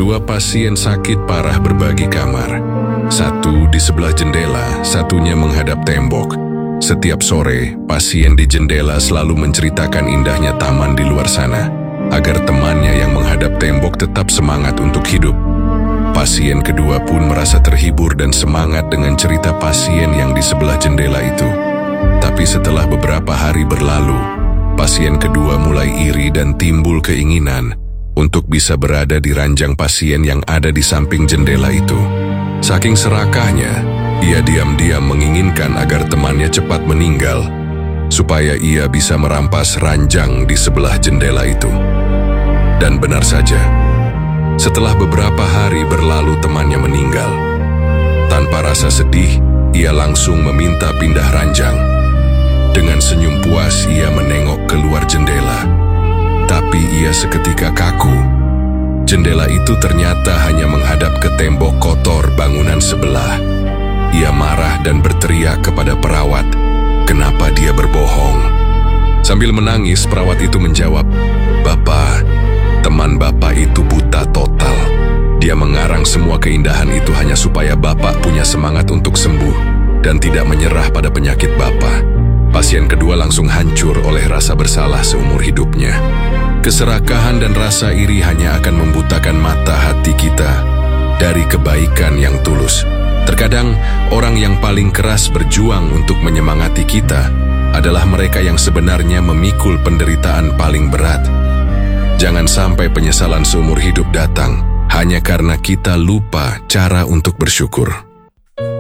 Dua pasien sakit parah berbagi kamar. Satu di sebelah jendela, satunya menghadap tembok. Setiap sore, pasien di jendela selalu menceritakan indahnya taman di luar sana, agar temannya yang menghadap tembok tetap semangat untuk hidup. Pasien kedua pun merasa terhibur dan semangat dengan cerita pasien yang di sebelah jendela itu. Tapi setelah beberapa hari berlalu, pasien kedua mulai iri dan timbul keinginan untuk bisa berada di ranjang pasien yang ada di samping jendela itu. Saking serakahnya, ia diam-diam menginginkan agar temannya cepat meninggal, supaya ia bisa merampas ranjang di sebelah jendela itu. Dan benar saja, setelah beberapa hari berlalu temannya meninggal. Tanpa rasa sedih, ia langsung meminta pindah ranjang. Dengan senyum puas, ia menengok keluar jendela. Tapi ia seketika kaku. Jendela itu ternyata hanya menghadap ke tembok kotor bangunan sebelah. Ia marah dan berteriak kepada perawat, kenapa dia berbohong. Sambil menangis, perawat itu menjawab, "Bapak, teman Bapak itu buta total. Dia mengarang semua keindahan itu hanya supaya Bapak punya semangat untuk sembuh dan tidak menyerah pada penyakit Bapak." Pasien kedua langsung hancur oleh rasa bersalah seumur hidupnya. Keserakahan dan rasa iri hanya akan membutakan mata hati kita dari kebaikan yang tulus. Terkadang, orang yang paling keras berjuang untuk menyemangati kita adalah mereka yang sebenarnya memikul penderitaan paling berat. Jangan sampai penyesalan seumur hidup datang hanya karena kita lupa cara untuk bersyukur.